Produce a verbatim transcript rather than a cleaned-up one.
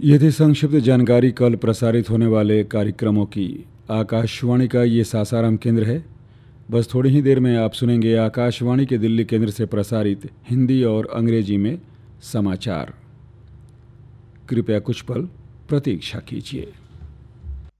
ये थी संक्षिप्त जानकारी कल प्रसारित होने वाले कार्यक्रमों की। आकाशवाणी का ये सासाराम केंद्र है। बस थोड़ी ही देर में आप सुनेंगे आकाशवाणी के दिल्ली केंद्र से प्रसारित हिंदी और अंग्रेजी में समाचार। कृपया कुछ पल प्रतीक्षा कीजिए।